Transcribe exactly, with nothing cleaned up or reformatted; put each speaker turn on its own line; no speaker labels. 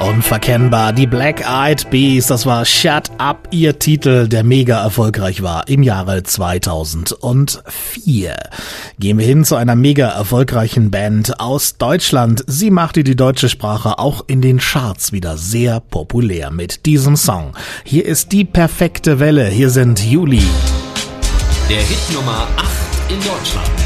Unverkennbar, die Black Eyed Peas, das war Shut Up, ihr Titel, der mega erfolgreich war im Jahre zweitausendvier. Gehen wir hin zu einer mega erfolgreichen Band aus Deutschland. Sie machte die deutsche Sprache auch in den Charts wieder sehr populär mit diesem Song. Hier ist die perfekte Welle, hier sind Juli.
Der Hit Nummer acht in Deutschland.